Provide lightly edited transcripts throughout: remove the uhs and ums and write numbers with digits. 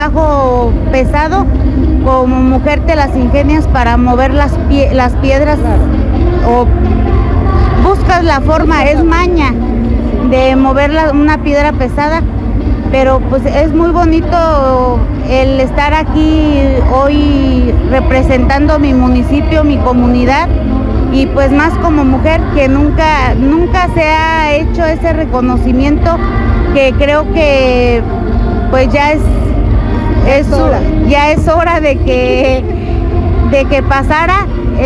trabajo pesado, como mujer te las ingenias para mover las piedras, o buscas la forma, es maña de mover una piedra pesada, pero pues es muy bonito el estar aquí hoy representando mi municipio, mi comunidad, y pues más como mujer que nunca se ha hecho ese reconocimiento, que creo que pues ya es hora de que pasara.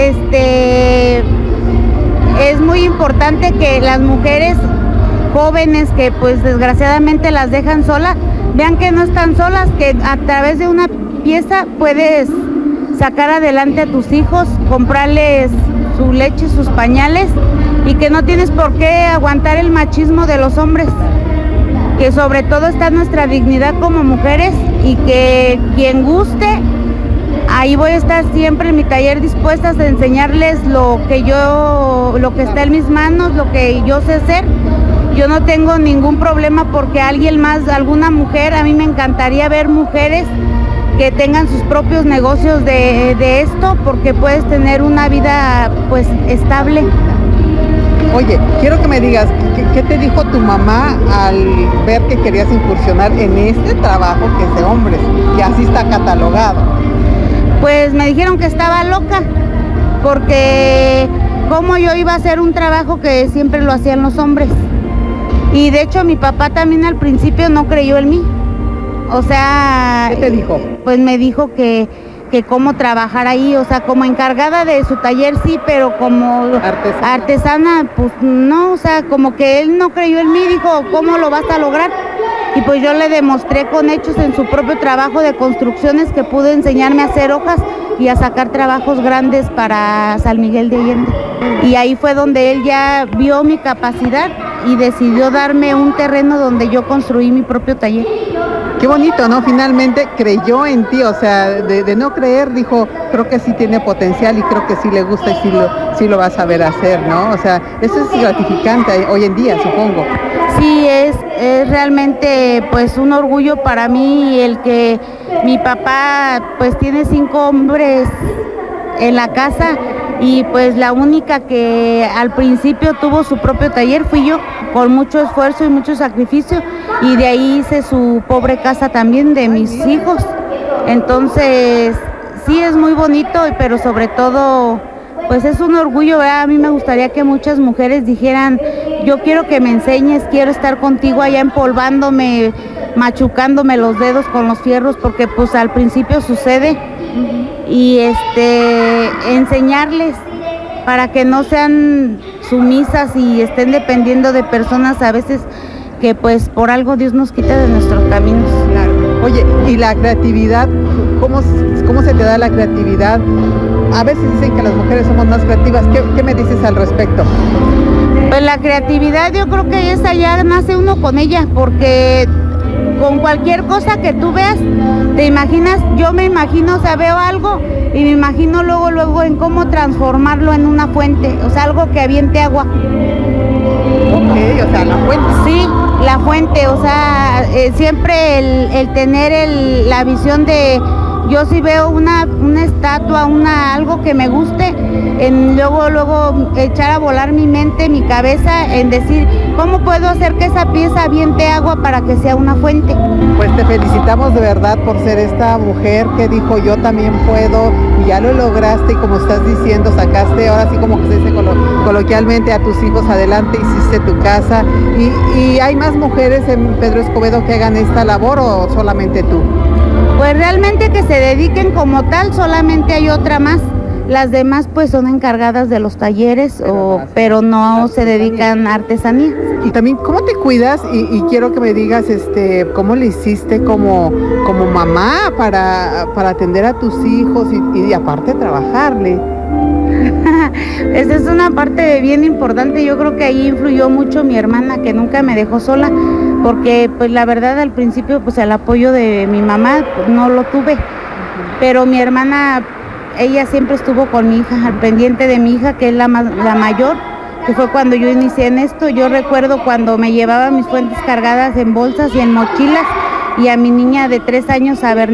Es muy importante que las mujeres jóvenes que pues desgraciadamente las dejan solas, vean que no están solas, que a través de una pieza puedes sacar adelante a tus hijos, comprarles su leche, sus pañales, y que no tienes por qué aguantar el machismo de los hombres, que sobre todo está nuestra dignidad como mujeres, y que quien guste, ahí voy a estar siempre en mi taller dispuestas a enseñarles lo que está en mis manos, lo que yo sé hacer. Yo no tengo ningún problema porque alguna mujer, a mí me encantaría ver mujeres que tengan sus propios negocios de esto, porque puedes tener una vida pues estable. Oye, quiero que me digas, ¿qué te dijo tu mamá al ver que querías incursionar en este trabajo que es de hombres y así está catalogado? Pues me dijeron que estaba loca, porque cómo yo iba a hacer un trabajo que siempre lo hacían los hombres. Y de hecho mi papá también al principio no creyó en mí. O sea... ¿Qué te dijo? Pues me dijo que cómo trabajar ahí, o sea, como encargada de su taller sí, pero como artesana, pues no, o sea, como que él no creyó en mí, dijo, ¿cómo lo vas a lograr? Y pues yo le demostré con hechos en su propio trabajo de construcciones que pudo enseñarme a hacer hojas y a sacar trabajos grandes para San Miguel de Allende. Y ahí fue donde él ya vio mi capacidad y decidió darme un terreno donde yo construí mi propio taller. Qué bonito, ¿no? Finalmente creyó en ti, o sea, de no creer, dijo, creo que sí tiene potencial y creo que sí le gusta y sí lo va a saber hacer, ¿no? O sea, eso es gratificante hoy en día, supongo. Sí, es realmente pues un orgullo para mí el que mi papá pues tiene 5 hombres en la casa, y pues la única que al principio tuvo su propio taller fui yo, con mucho esfuerzo y mucho sacrificio, y de ahí hice su pobre casa también de mis hijos. Entonces sí es muy bonito, pero sobre todo pues es un orgullo, ¿verdad? A mí me gustaría que muchas mujeres dijeran, yo quiero que me enseñes, quiero estar contigo allá empolvándome, machucándome los dedos con los fierros, porque pues al principio sucede, y enseñarles para que no sean sumisas y estén dependiendo de personas a veces que pues por algo Dios nos quita de nuestros caminos. Claro. Oye, ¿y la creatividad? ¿Cómo se te da la creatividad? A veces dicen que las mujeres somos más creativas. ¿Qué me dices al respecto? Pues la creatividad yo creo que esa ya nace uno con ella, porque con cualquier cosa que tú veas, te imaginas, yo me imagino, o sea, veo algo y me imagino luego en cómo transformarlo en una fuente, o sea, algo que aviente agua. Ok, o sea, la fuente. Sí, la fuente, o sea, siempre el tener la visión de, yo si veo una estatua, algo que me guste, luego echar a volar mi mente, mi cabeza, en decir, ¿cómo puedo hacer que esa pieza aviente agua para que sea una fuente? Pues te felicitamos de verdad por ser esta mujer que dijo, yo también puedo, y ya lo lograste, y como estás diciendo, sacaste, ahora sí como que se dice coloquialmente, a tus hijos adelante, hiciste tu casa, y ¿hay más mujeres en Pedro Escobedo que hagan esta labor o solamente tú? Pues realmente que se dediquen como tal, solamente hay otra más. Las demás pues son encargadas de los talleres, pero no se dedican a artesanía. Y también, ¿cómo te cuidas? Y quiero que me digas, ¿cómo le hiciste como mamá para atender a tus hijos y aparte trabajarle? Esa es una parte bien importante. Yo creo que ahí influyó mucho mi hermana, que nunca me dejó sola, porque pues la verdad al principio pues el apoyo de mi mamá pues, no lo tuve, pero mi hermana, ella siempre estuvo con mi hija, al pendiente de mi hija, que es la mayor, que fue cuando yo inicié en esto. Yo recuerdo cuando me llevaba mis fuentes cargadas en bolsas y en mochilas, y a mi niña de 3 años a ver